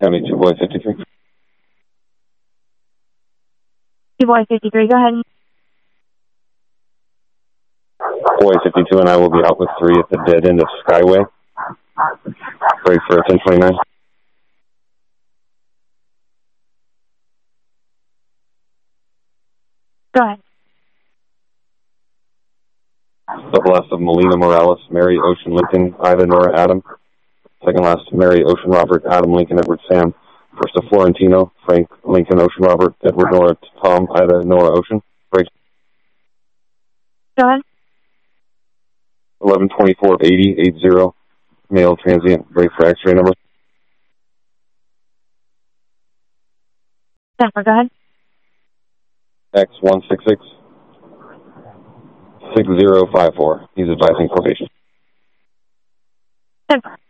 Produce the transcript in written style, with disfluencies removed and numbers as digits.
County 2 Boy 53. 2 Boy 53, go ahead. Boy 52 and I will be out with 3 at the dead end of Skyway. Break for 1029. Go ahead. Double last of Melina Morales, Mary Ocean Lincoln, Ida Nora Adam. Second last, Mary Ocean Robert, Adam Lincoln Edward Sam. First of Florentino, Frank Lincoln Ocean Robert, Edward Nora Tom, Ida Nora Ocean. Break. Go ahead. 1124 80 male transient. Break for X-ray number. Denver, go ahead. X166 6054. He's advising probation. Denver.